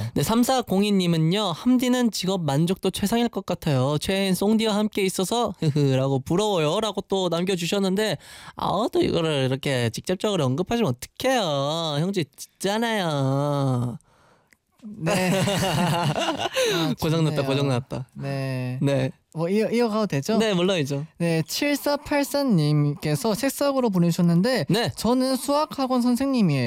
네, 3402님은요. 함디는 직업 만족도 최상일 것 같아요. 최애인 송디와 함께 있어서 흐흐라고 부러워요 라고 또 남겨주셨는데 또 이거를 이렇게 직접적으로 언급하시면 어떡해요. 형제 진짜잖아요. 네. 고장났다 좋네요. 고장났다. 네. 네. 뭐 이어가도 되죠? 네 물론이죠. 네, 7484님께서 새싹으로 보내주셨는데 네. 저는 수학학원 선생님이에요.